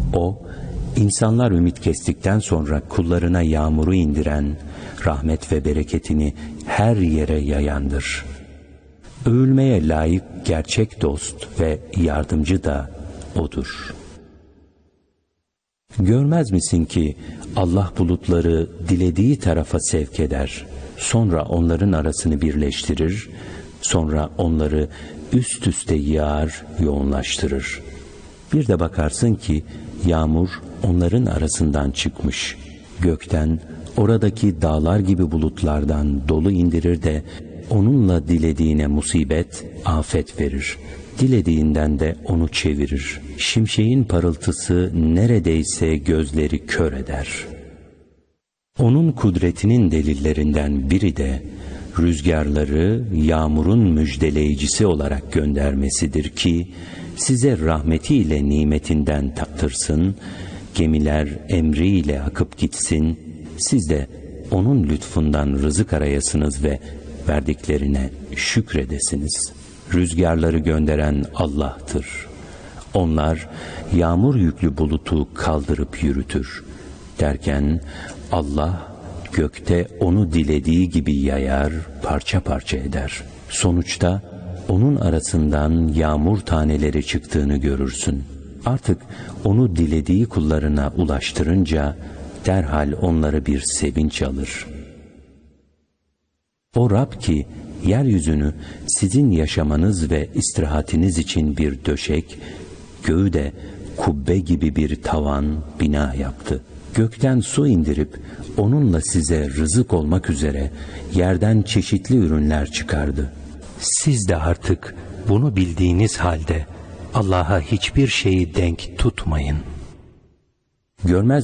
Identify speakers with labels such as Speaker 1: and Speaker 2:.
Speaker 1: O, insanlar ümit kestikten sonra kullarına yağmuru indiren, rahmet ve bereketini her yere yayandır. Övülmeye layık gerçek dost ve yardımcı da O'dur. Görmez misin ki Allah bulutları dilediği tarafa sevk eder, sonra onların arasını birleştirir, sonra onları üst üste yağar, yoğunlaştırır. Bir de bakarsın ki yağmur onların arasından çıkmış, gökten oradaki dağlar gibi bulutlardan dolu indirir de onunla dilediğine musibet, afet verir. Dilediğinden de onu çevirir. Şimşeğin parıltısı neredeyse gözleri kör eder. Onun kudretinin delillerinden biri de rüzgarları yağmurun müjdeleyicisi olarak göndermesidir ki size rahmetiyle nimetinden tattırsın, gemiler emriyle akıp gitsin, siz de onun lütfundan rızık arayasınız ve verdiklerine şükredesiniz. Rüzgarları gönderen Allah'tır. Onlar yağmur yüklü bulutu kaldırıp yürütür. Derken Allah gökte onu dilediği gibi yayar, parça parça eder. Sonuçta onun arasından yağmur taneleri çıktığını görürsün. Artık onu dilediği kullarına ulaştırınca derhal onları bir sevinç alır. O Rab ki yeryüzünü sizin yaşamanız ve istirahatiniz için bir döşek, göğü de kubbe gibi bir tavan, bina yaptı. Gökten su indirip onunla size rızık olmak üzere yerden çeşitli ürünler çıkardı. Siz de artık bunu bildiğiniz halde Allah'a hiçbir şeyi denk tutmayın. Görmez